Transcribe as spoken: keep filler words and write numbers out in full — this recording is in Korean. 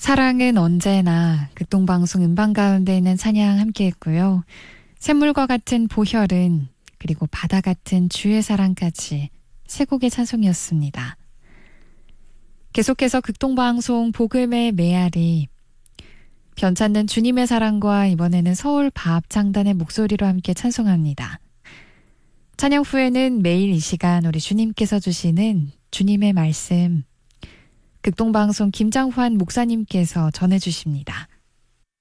사랑은 언제나 극동방송 음반 가운데 있는 찬양 함께 했고요. 샘물과 같은 보혈은 그리고 바다 같은 주의 사랑까지 세 곡의 찬송이었습니다. 계속해서 극동방송 복음의 메아리 변찮는 주님의 사랑과 이번에는 서울 바합창단의 목소리로 함께 찬송합니다. 찬양 후에는 매일 이 시간 우리 주님께서 주시는 주님의 말씀 극동방송 김장환 목사님께서 전해주십니다.